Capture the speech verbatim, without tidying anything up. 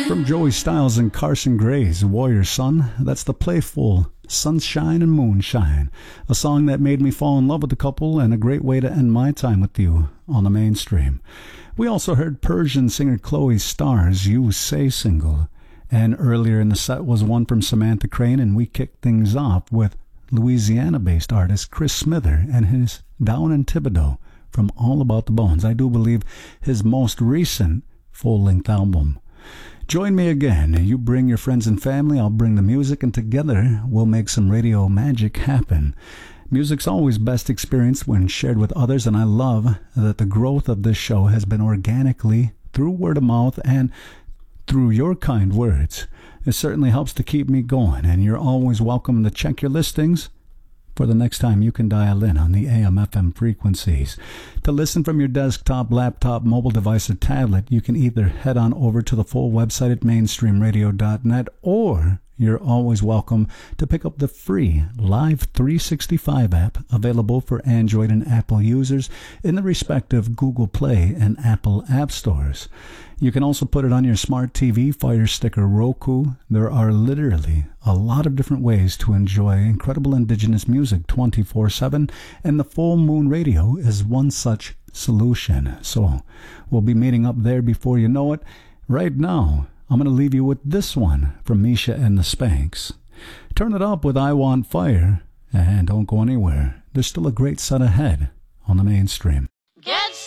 From Joey Styles and Carson Gray's Warrior Son, that's the playful Sunshine and Moonshine, a song that made me fall in love with the couple and a great way to end my time with you on the mainstream. We also heard Persian singer Chloe Starr's You Say single, and earlier in the set was one from Samantha Crane, and we kicked things off with Louisiana-based artist Chris Smither and his Down in Thibodaux from All About the Bones, I do believe his most recent full-length album. Join me again. You bring your friends and family, I'll bring the music, and together we'll make some radio magic happen. Music's always best experienced when shared with others, and I love that the growth of this show has been organically through word of mouth and through your kind words. It certainly helps to keep me going, and you're always welcome to check your listings for the next time you can dial in on the A M F M frequencies. To listen from your desktop, laptop, mobile device, or tablet, you can either head on over to the full website at mainstream radio dot net, or you're always welcome to pick up the free Live three sixty-five app available for Android and Apple users in the respective Google Play and Apple App Stores. You can also put it on your smart T V, Fire Stick, or Roku. There are literally a lot of different ways to enjoy incredible indigenous music twenty-four seven, and the Full Moon Radio is one such solution. So we'll be meeting up there before you know it. Right now, I'm going to leave you with this one from Misha and the Spanks. Turn it up with I Want Fire, and don't go anywhere. There's still a great set ahead on the mainstream. Get